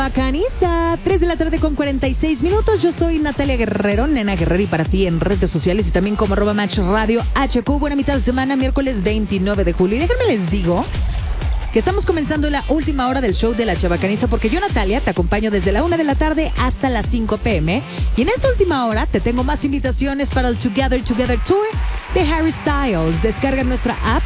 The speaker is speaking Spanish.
Bacaniza, 3 de la tarde con 46 minutos. Yo soy Natalia Guerrero, Nena Guerrero, y para ti en redes sociales y también como @Match Radio HQ. Buena mitad de semana, miércoles 29 de julio. Y déjenme les digo que estamos comenzando la última hora del show de la Chabacaniza, porque yo, Natalia, te acompaño desde la 1 de la tarde hasta las 5 p.m. Y en esta última hora te tengo más invitaciones para el Together Tour de Harry Styles. Descarga nuestra app